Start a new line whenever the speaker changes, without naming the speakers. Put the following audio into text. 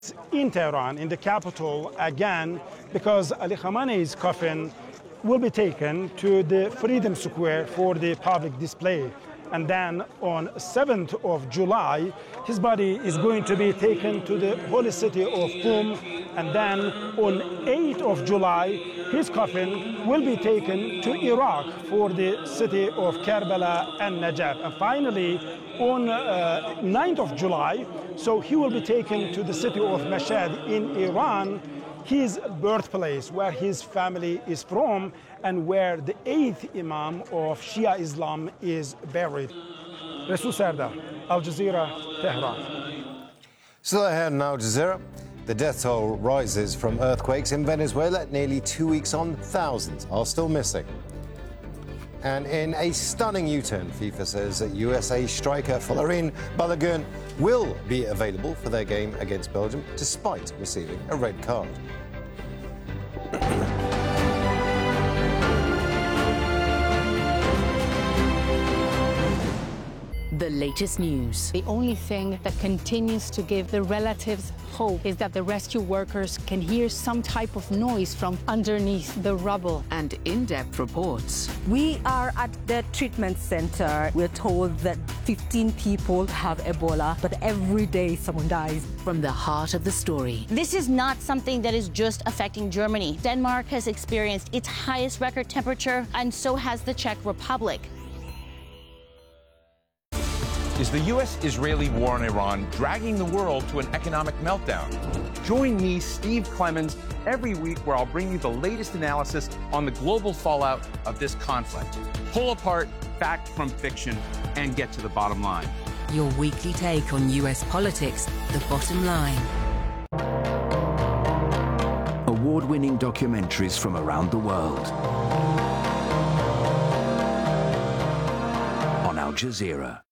in Tehran, in the capital, again, because Ali Khamenei's coffin will be taken to the Freedom Square for the public display. And then on 7th of July, his body is going to be taken to the holy city of Qom. And then on 8th of July, his coffin will be taken to Iraq for the city of Karbala and Najaf. And finally, on 9th of July, so he will be taken to the city of Mashhad in Iran, his birthplace, where his family is from, and where the 8th Imam of Shia Islam is buried. Rasul Sardar, Al Jazeera, Tehran.
Still ahead on Al Jazeera, the death toll rises from earthquakes in Venezuela. Nearly 2 weeks on, thousands are still missing. And in a stunning U-turn, FIFA says that USA striker Florin Balogun will be available for their game against Belgium, despite receiving a red card.
The latest news.
The only thing that continues to give the relatives hope is that the rescue workers can hear some type of noise from underneath the rubble.
And in-depth reports.
We are at the treatment center. We're told that 15 people have Ebola, but every day someone dies.
From the heart of the story.
This is not something that is just affecting Germany. Denmark has experienced its highest record temperature, and so has the Czech Republic.
Is the U.S.-Israeli war in Iran dragging the world to an economic meltdown? Join me, Steve Clemons, every week where I'll bring you the latest analysis on the global fallout of this conflict. Pull apart fact from fiction and get to the bottom line.
Your weekly take on U.S. politics, the bottom line.
Award-winning documentaries from around the world. On Al Jazeera.